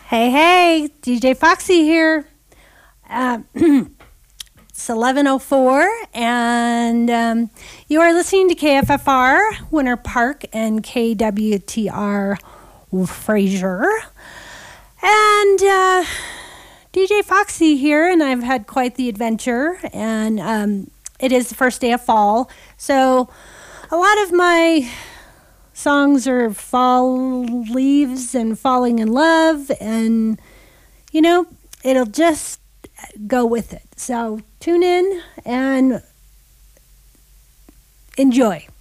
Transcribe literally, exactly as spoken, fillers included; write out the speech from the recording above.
Hey, hey, D J Foxy here. Um, it's eleven oh four, and um, you are listening to K F F R, Winter Park, and K W T R Fraser. And uh, D J Foxy here, and I've had quite the adventure, and um, it is the first day of fall, so a lot of my songs are fall leaves and falling in love, and you know, it'll just go with it. So tune in and enjoy.